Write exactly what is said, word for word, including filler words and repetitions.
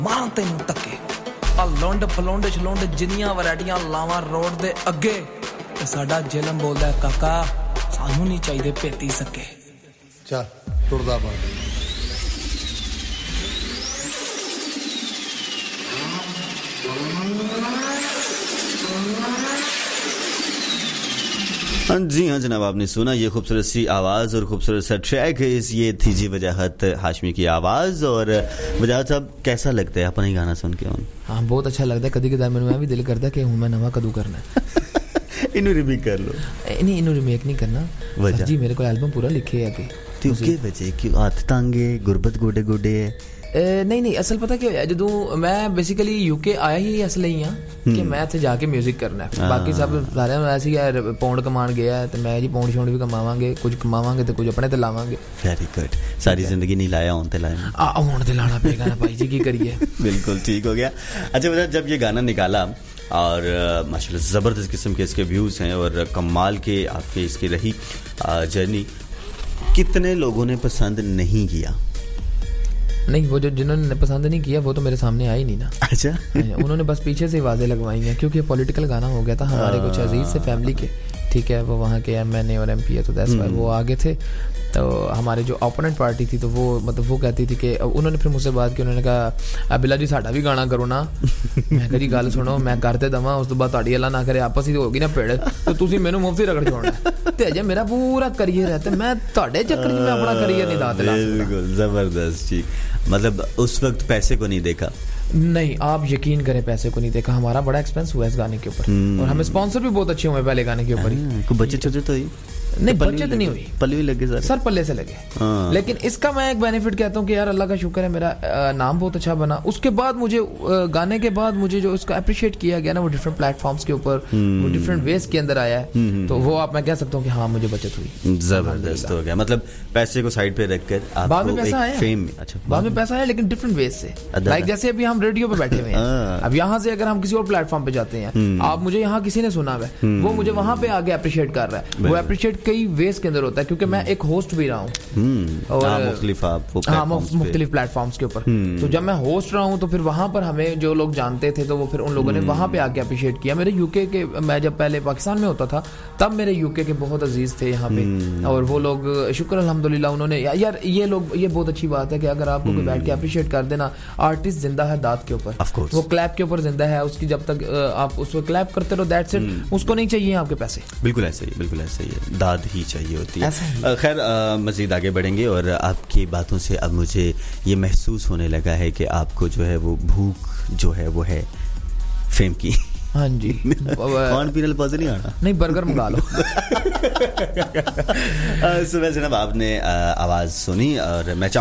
ਮਾਂ ਤੈਨੂੰ ਤੱਕੇ ਆ ਲੌਂਡ ਫਲੌਂਡ ਛਲੌਂਡ ਜਿੰਨੀਆਂ ਵੈਰਾਈਟੀਆਂ ਲਾਵਾਂ ਰੋਡ ਦੇ ਅੱਗੇ ਤੇ ਸਾਡਾ ਜ਼ਿਲਮ ਬੋਲਦਾ ਕਾਕਾ ਸਾਨੂੰ ਨਹੀਂ ਚਾਹੀਦੇ ਭੇਤੀ ਸਕੇ ਚੱਲ ਤੁਰਦਾ ਬਾਦ हाँ जी हाँ जनाब, आपने सुना ये खूबसूरत सी आवाज़ और खूबसूरत सा ट्रैक है। इस ये थी जी वजाहत हाशमी की आवाज़। और वजाहत साहब कैसा लगता है अपना ही गाना सुन के? हाँ बहुत अच्छा लगता है। कभी कदार मैं भी दिल करता है कि हूँ मैं नवा कदू करना है इनू रिमेक कर लो। नहीं इनू रिमेक नहीं करना वजह जी मेरे को एल्बम पूरा लिखे है कि क्यों के वजह क्यों हाथ तांगे गुरबत गोडे गोडे है नहीं नहीं असल पता क्या है जो मैं बेसिकली यूके आया ही इसलिए ही हाँ कि मैं इत्थे जाके म्यूजिक करना है। बाकी सब सारे ऐसे यार पौंड कमान गया है तो मैं जी पौंड शौंड भी कमावांगे कुछ कमावांगे तो कुछ अपने ते लावांगे। Very good. सारी जिंदगी नहीं लाया हों ते लाया आ हों ते लाना पेगा ना भाई जी की करिए। बिल्कुल ठीक हो गया। अच्छा बेटा जब ये गाना निकाला और माशाल्लाह ज़बरदस्त किस्म के इसके व्यूज़ हैं और कमाल के आपके इसकी रही जर्नी, कितने लोगों ने पसंद नहीं किया? नहीं वो जो जिन्होंने पसंद नहीं किया वो तो मेरे सामने आई नहीं ना। अच्छा उन्होंने बस पीछे से आवाज़ें लगवाई हैं क्योंकि पॉलिटिकल गाना हो गया था हमारे कुछ अजीज से फैमिली के, ठीक है, वो वहाँ के एम एन ए और एम पी है तो दैट्स व्हाई वो आगे थे। तो हमारे जो ओपोनेंट पार्टी थी तो वो मतलब वो कहती थी कि उन्होंने फिर मुझसे बात की, उन्होंने कहा बिला जी साडा भी गाना करो ना। मैं कह जी गल सुनो मैं करते दवा उस तो बाद तुहाडी अल्लाह ना करे आपस ही होगी ना पेड़ तो तुसीं मैनू मुफ्त ही रगड़ छोड़ना ते अजे मेरा पूरा करियर है तो मैं तुहाडे चक्कर च मैं अपना करियर नहीं दात ला सकदा। बिल्कुल ज़बरदस्त जी। मतलब उस वक्त पैसे को नहीं देखा? नहीं आप यकीन करें पैसे को नहीं देखा। हमारा बड़ा एक्सपेंस हुआ इस गाने के ऊपर और हमें स्पॉन्सर भी बहुत अच्छे हुए पहले गाने के ऊपर ही। कोई बचत बचत तो ही नहीं बचत नहीं हुई, पल्ले भी लगे सर सर पल्ले से लगे। लेकिन इसका मैं एक बेनिफिट कहता हूँ कि यार अल्लाह का शुक्र है मेरा नाम बहुत अच्छा बना। उसके बाद मुझे गाने के बाद मुझे जो उसका अप्रिशिएट किया गया ना वो डिफरेंट प्लेटफॉर्म्स के ऊपर वो डिफरेंट वेज के अंदर आया है तो वो आप मैं कह सकता हूँ कि हाँ मुझे बचत हुई। जबरदस्त हो गया। मतलब पैसे को साइड पे रखकर बाद में पैसा आया फेम। अच्छा बाद में पैसा आया लेकिन डिफरेंट वेज से। लाइक जैसे अभी हम रेडियो पे बैठे हुए हैं, अब यहाँ से अगर हम किसी और प्लेटफॉर्म पे जाते हैं, आप मुझे यहाँ किसी ने सुना है वो मुझे वहां पे आगे अप्रिशिएट कर रहा है। वो अप्रिशिएट कई वेज के अंदर होता है क्योंकि मैं एक होस्ट भी रहा हूँ और मुख्तलिफ प्लेटफॉर्म्स के ऊपर। तो जब मैं होस्ट रहा हूँ तो फिर वहां पर हमें जो लोग जानते थे तो वो फिर उन लोगों ने वहां पे आके अप्रिशिएट किया। मेरे यूके के मैं जब पहले पाकिस्तान में होता था तब मेरे यूके के बहुत अजीज थे यहाँ पे और वो लोग शुक्र अल्हम्दुलिल्लाह उन्होंने यार ये लोग ये बहुत अच्छी बात है कि अगर आपको कोई बैठ के अप्रिशिएट कर देना। आर्टिस्ट जिंदा है दाद के ऊपर, वो क्लैप के ऊपर जिंदा है, उसकी जब तक आप उसको क्लैप करते रहो दैट्स इट, उसको नहीं चाहिए आपके पैसे। बिल्कुल ऐसा ही बिल्कुल ऐसा ही दाद ही चाहिए होती है। खैर मज़ीद आगे बढ़ेंगे और आपकी बातों से अब मुझे ये महसूस होने लगा है कि आपको जो है वो भूख जो है वो है फेम की। हाँ जी कौन पीनल पौधे नहीं आना नहीं बर्गर मंगा लो। सुबह जनाब आपने आवाज़ सुनी और मैं